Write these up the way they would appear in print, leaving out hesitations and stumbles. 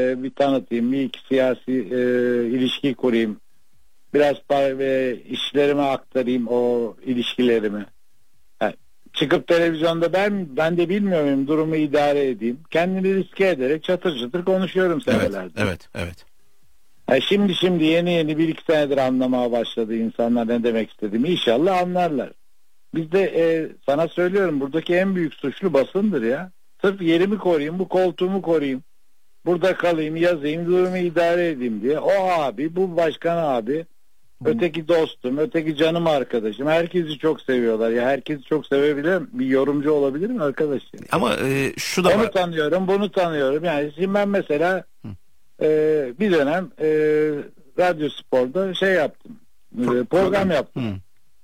bir tanıtayım, bir iki siyasi ilişki kurayım. Biraz işlerime aktarayım o ilişkilerimi. Yani çıkıp televizyonda ben de bilmiyor muyum, durumu idare edeyim. Kendimi riske ederek çatır çatır konuşuyorum senelerdir. Evet. Yani şimdi yeni bir iki senedir anlamaya başladı insanlar ne demek istediğimi. İnşallah anlarlar. Biz de sana söylüyorum, buradaki en büyük suçlu basındır ya. Sırf yerimi koruyayım, bu koltuğumu koruyayım. Burada kalayım, yazayım, durumu idare edeyim diye. O abi, bu başkan abi, öteki dostum, öteki canım arkadaşım. Herkesi çok seviyorlar. Ya herkesi çok sevebilir, bir yorumcu olabilir mi arkadaş? Ama şu da onu var. tanıyorum, bunu tanıyorum. Yani şimdi ben mesela bir dönem Radyo Spor'da şey yaptım. Program yaptım.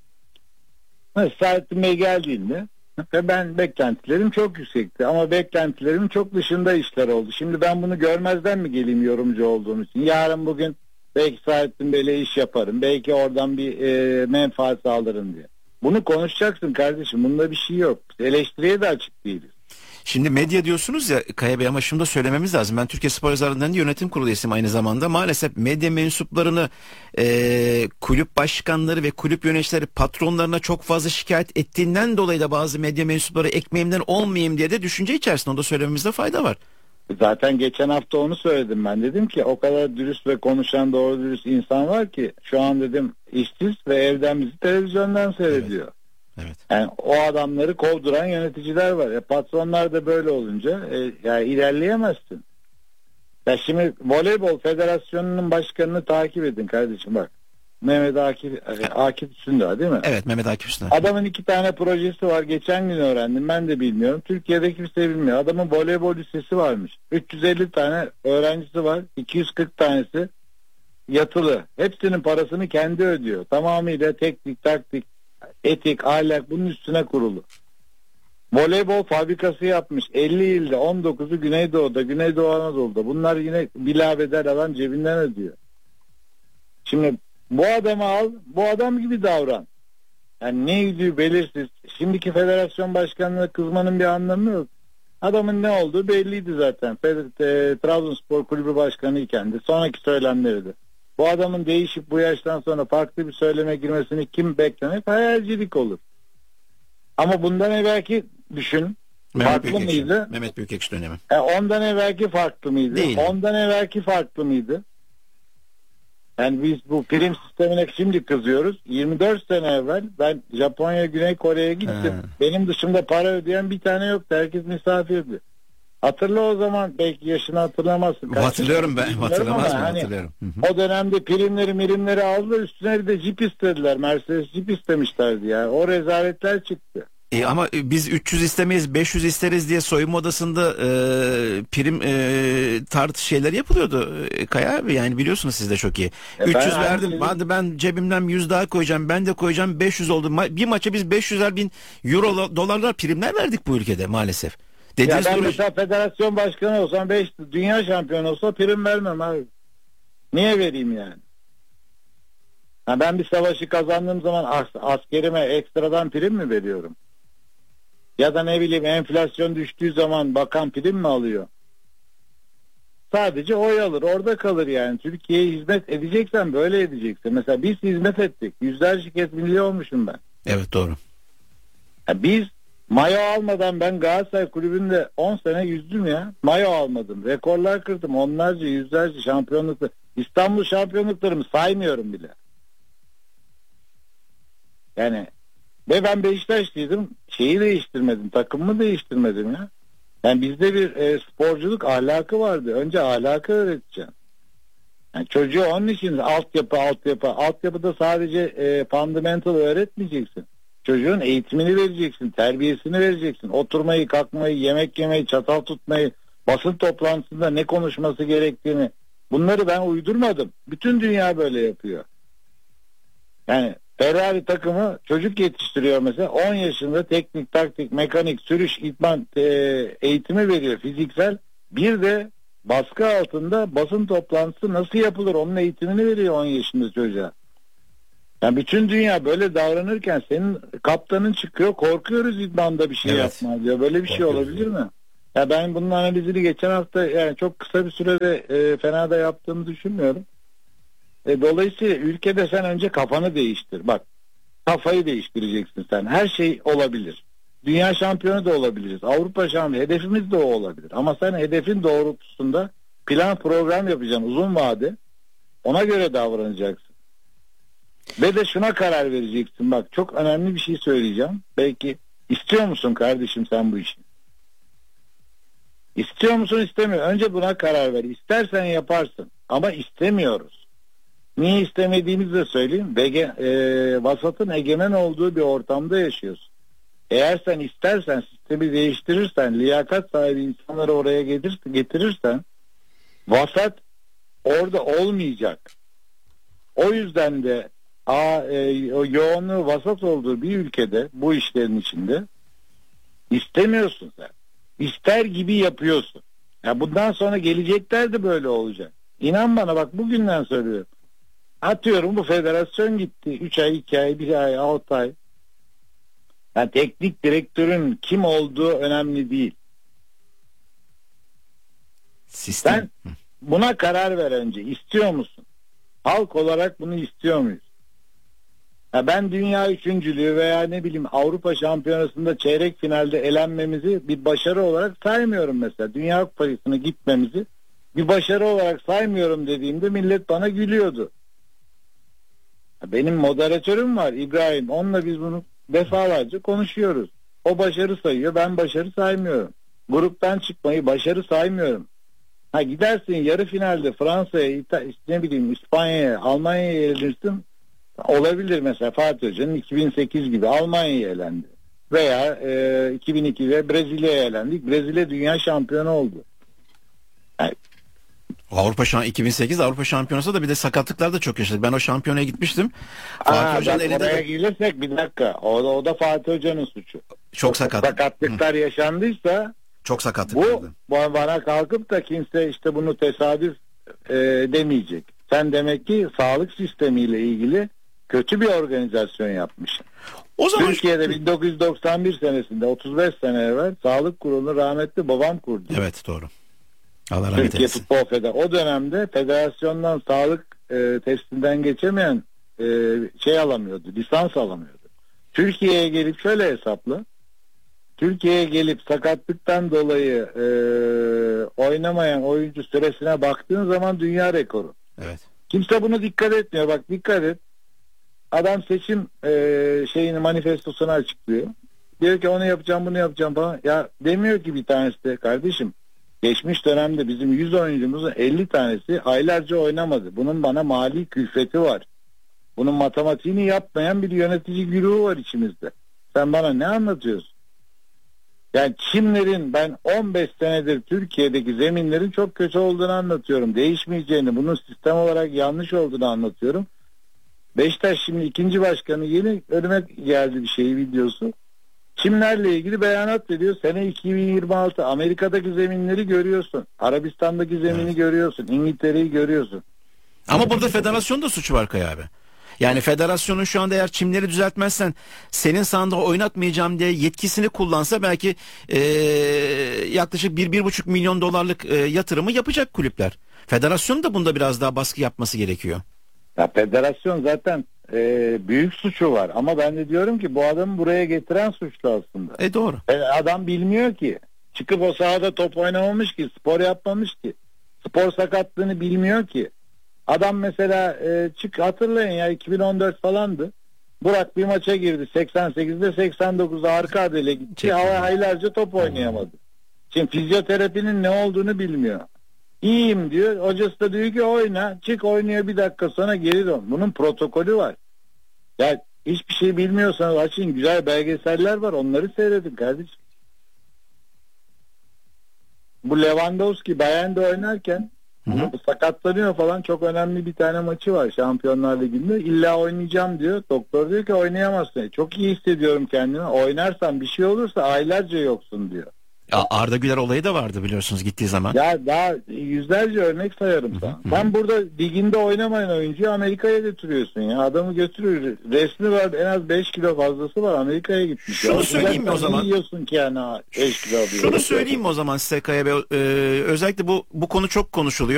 Saadettin Bey geldiğinde ve ben beklentilerim çok yüksekti ama beklentilerimin çok dışında işler oldu. Şimdi ben bunu görmezden mi geleyim yorumcu olduğum için? Yarın bugün belki Saadettin Bey'le iş yaparım. Belki oradan bir menfaat sağlarım diye. Bunu konuşacaksın kardeşim. Bunda bir şey yok. Eleştiriye de açık değiliz. Şimdi medya diyorsunuz ya Kaya Bey, ama şunu da söylememiz lazım. Ben Türkiye Spor Yazarları'ndan yönetim kurulu üyesiyim aynı zamanda. Maalesef medya mensuplarını kulüp başkanları ve kulüp yöneticileri patronlarına çok fazla şikayet ettiğinden dolayı da bazı medya mensupları ekmeğimden olmayayım diye de düşünce içerisinde, onu da söylememizde fayda var. Zaten geçen hafta onu söyledim ben. Dedim ki o kadar dürüst ve konuşan doğru dürüst insan var ki şu an dedim işsiz ve evden bizi televizyondan seyrediyor. Evet. Yani o adamları kovduran yöneticiler var. Patronlar da böyle olunca yani ilerleyemezsin. Ya şimdi Voleybol Federasyonu'nun başkanını takip edin kardeşim bak. Mehmet Akif Üstündağ değil mi? Evet, Mehmet Akif Üstündağ. Adamın 2 tane projesi var. Geçen gün öğrendim. Ben de bilmiyorum. Türkiye'de kimse bilmiyor. Adamın voleybol lisesi varmış. 350 tane öğrencisi var. 240 tanesi yatılı. Hepsinin parasını kendi ödüyor. Tamamıyla teknik, taktik, etik, ahlak bunun üstüne kurulu. Voleybol fabrikası yapmış. 50 ilde 19'u Güneydoğu'da, Güneydoğu Anadolu'da. Bunlar yine bilabeder alan cebinden ödüyor. Şimdi bu adamı al, bu adam gibi davran. Yani ne yüzüğü belirsiz. Şimdiki federasyon başkanlığına kızmanın bir anlamı yok. Adamın ne olduğu belliydi zaten. Trabzonspor Kulübü Başkanı iken de sonraki söylemleri de. Bu adamın değişip bu yaştan sonra farklı bir söyleme girmesini kim beklemek? Hayalcilik olur. Ama bundan evvelki düşün. Farklı mıydı? Mehmet Büyükekşi dönemi. Ondan evvelki farklı mıydı? Değil. Ondan evvelki farklı mıydı? Yani biz bu prim sistemine şimdi kızıyoruz. 24 sene evvel ben Japonya, Güney Kore'ye gittim. Benim dışımda para ödeyen bir tane yoktu. Herkes misafirdi. Hatırla o zaman, belki yaşını hatırlamazsın. Hatırlıyorum ben. Hatırlamaz mı? Hani Hatırlıyorum. o dönemde primleri aldılar, üstüne bir de Jeep istediler. Mercedes Jeep istemişlerdi ya. O rezaletler çıktı. Ama biz 300 istemeyiz 500 isteriz diye soyunma odasında prim şeyler yapılıyordu Kaya abi, yani biliyorsunuz siz de çok iyi. 300 verdim, hadi ben cebimden 100 daha koyacağım, ben de koyacağım, 500 oldu. Bir maça biz 500'er bin euro dolarlar primler verdik bu ülkede maalesef. Ya ben mesela federasyon başkanı olsam, dünya şampiyonu olsa prim vermem abi. Niye vereyim yani? Ben bir savaşı kazandığım zaman askerime ekstradan prim mi veriyorum? Ya da ne bileyim, enflasyon düştüğü zaman bakan prim mi alıyor? Sadece oy alır, orada kalır yani. Türkiye'ye hizmet edeceksen böyle edeceksin. Mesela biz hizmet ettik. Yüzlerce kez milli olmuşum ben. Evet, doğru. Biz mayo almadan, ben Galatasaray Kulübü'nde 10 sene yüzdüm ya. Mayo almadım. Rekorlar kırdım. Onlarca, yüzlerce şampiyonluklar. İstanbul şampiyonluklarımı saymıyorum bile. Yani ve ben Beşiktaşlıydım. Şeyi değiştirmedim. Takımımı değiştirmedim ya. Yani bizde bir sporculuk ahlakı vardı. Önce ahlakı öğreteceğim. Yani çocuğu onun için altyapı. Altyapıda sadece fundamental öğretmeyeceksin. Çocuğun eğitimini vereceksin. Terbiyesini vereceksin. Oturmayı, kalkmayı, yemek yemeyi, çatal tutmayı, basın toplantısında ne konuşması gerektiğini. Bunları ben uydurmadım. Bütün dünya böyle yapıyor. Yani Ferrari takımı çocuk yetiştiriyor mesela. 10 yaşında teknik, taktik, mekanik, sürüş, idman eğitimi veriyor, fiziksel. Bir de baskı altında basın toplantısı nasıl yapılır onun eğitimini veriyor 10 yaşında çocuğa. Yani bütün dünya böyle davranırken senin kaptanın çıkıyor, korkuyoruz idmanda bir şey yapma diyor. Böyle bir şey olabilir mi? Ya ben bunun analizini geçen hafta yani çok kısa bir sürede fena da yaptığımı düşünmüyorum. Dolayısıyla ülkede sen önce kafanı değiştir. Bak, kafayı değiştireceksin sen. Her şey olabilir. Dünya şampiyonu da olabiliriz. Avrupa şampiyonu, hedefimiz de o olabilir. Ama sen hedefin doğrultusunda plan program yapacaksın uzun vade. Ona göre davranacaksın. Ve de şuna karar vereceksin. Bak, çok önemli bir şey söyleyeceğim. Belki istiyor musun kardeşim sen bu işi? İstiyor musun, istemiyor? Önce buna karar ver. İstersen yaparsın. Ama istemiyoruz. Niye istemediğimizi de söyleyeyim. Vasatın egemen olduğu bir ortamda yaşıyorsun. Eğer sen istersen, sistemi değiştirirsen, liyakat sahibi insanları oraya getirirsen, vasat orada olmayacak. O yüzden de o yoğunluğu vasat olduğu bir ülkede, bu işlerin içinde istemiyorsun sen. İster gibi yapıyorsun. Ya bundan sonra gelecekler de böyle olacak. İnan bana, bak bugünden söylüyorum. Atıyorum bu federasyon gitti. 3 ay, 2 ay, 1 ay, 6 ay. Yani teknik direktörün kim olduğu önemli değil. Sistem. Sen buna karar ver önce. İstiyor musun? Halk olarak bunu istiyor muyuz? Ya ben dünya üçüncülüğü veya ne bileyim Avrupa şampiyonasında çeyrek finalde elenmemizi bir başarı olarak saymıyorum mesela. Dünya Kupası'na gitmemizi bir başarı olarak saymıyorum dediğimde millet bana gülüyordu. Benim moderatörüm var İbrahim. Onunla biz bunu defalarca konuşuyoruz. O başarı sayıyor, ben başarı saymıyorum. Gruptan çıkmayı başarı saymıyorum. Gidersin yarı finalde Fransa'ya, ne bileyim İspanya'ya, Almanya'ya yenilirsin. Olabilir, mesela Fatih Hoca'nın 2008 gibi Almanya'ya elendi. Veya 2002'de Brezilya'ya elendik. Brezilya dünya şampiyonu oldu. Yani, 2008 Avrupa Şampiyonası da bir de sakatlıklar da çok yaşadık. Ben o şampiyonaya gitmiştim. Fatih Hoca'nın elinde oraya gelirsek bir dakika. O da Fatih Hoca'nın suçu. Çok sakatlıklar yaşandıysa çok sakatlıklar. Bu bana kalkıp da kimse işte bunu tesadüf demeyecek. Sen demek ki sağlık sistemiyle ilgili kötü bir organizasyon yapmışsın. O zaman Türkiye'de 1991 senesinde 35 sene evvel Sağlık Kurulu'nu rahmetli babam kurdu. Evet, doğru. Allah rahmet Türkiye eylesin. Futbol Federasyonu. O dönemde federasyondan sağlık testinden geçemeyen alamıyordu. Lisans alamıyordu. Türkiye'ye gelip şöyle hesapla. Türkiye'ye gelip sakatlıktan dolayı oynamayan oyuncu süresine baktığın zaman dünya rekoru. Evet. Kimse bunu dikkat etmiyor. Bak dikkat et. Adam seçim manifestosunu açıklıyor. Diyor ki onu yapacağım, bunu yapacağım falan. Ya demiyor ki bir tanesi de, kardeşim geçmiş dönemde bizim 100 oyuncumuzun 50 tanesi aylarca oynamadı. Bunun bana mali külfeti var. Bunun matematiğini yapmayan bir yönetici güruhu var içimizde. Sen bana ne anlatıyorsun? Yani çimlerin, ben 15 senedir Türkiye'deki zeminlerin çok kötü olduğunu anlatıyorum. Değişmeyeceğini, bunun sistem olarak yanlış olduğunu anlatıyorum. Beşiktaş şimdi ikinci başkanı yeni önüme geldi bir videosu. Çimlerle ilgili beyanat veriyor. Sene 2026 Amerika'daki zeminleri görüyorsun. Arabistan'daki zemini görüyorsun. İngiltere'yi görüyorsun. Ama burada federasyonun da suçu var Kaya abi. Yani federasyonun şu anda eğer çimleri düzeltmezsen senin sahanda oynatmayacağım diye yetkisini kullansa belki yaklaşık 1-1,5 milyon dolarlık yatırımı yapacak kulüpler. Federasyonun da bunda biraz daha baskı yapması gerekiyor. Ya federasyon zaten büyük suçu var ama ben de diyorum ki bu adamı buraya getiren suçlu aslında. Doğru. Adam bilmiyor ki. Çıkıp o sahada top oynamamış ki, spor yapmamış ki. Spor sakatlığını bilmiyor ki. Adam mesela hatırlayın ya 2014 falandı. Burak bir maça girdi 88'de 89'da arka adele gitti. Aylarca top oynayamadı. Şimdi fizyoterapinin ne olduğunu bilmiyor. İyiyim diyor. Hocası da diyor ki oyna. Çık, oynuyor, bir dakika sonra geri dön. Bunun protokolü var. Ya hiçbir şey bilmiyorsanız açın, güzel belgeseller var. Onları seyredin kardeşim. Bu Lewandowski Bayern'de oynarken sakatlanıyor falan, çok önemli bir tane maçı var Şampiyonlar Ligi'nde. İlla oynayacağım diyor. Doktor diyor ki oynayamazsın. Çok iyi hissediyorum kendimi. Oynarsan bir şey olursa aylarca yoksun diyor. Ya Arda Güler olayı da vardı biliyorsunuz gittiği zaman. Ya daha yüzlerce örnek sayarım sana. Sen burada liginde oynamayan oyuncuyu Amerika'ya götürüyorsun ya. Adamı götürüyor. Resmi var, en az 5 kilo fazlası var, Amerika'ya gitmiş. Şunu ya. söyleyeyim mi o zaman? Yiyorsun ki yani 5 kilo alıyor. Şunu söyleyeyim mi o zaman size Kaya Bey? Özellikle bu konu çok konuşuluyor.